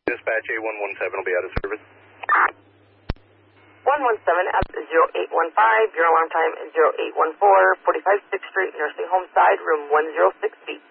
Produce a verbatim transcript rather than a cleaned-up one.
Dispatch A one one seven will be out of service. one one seven at zero eight one five. Your alarm time is zero eight one four, forty-five sixth Street, Nursing Home Side, room one oh six B.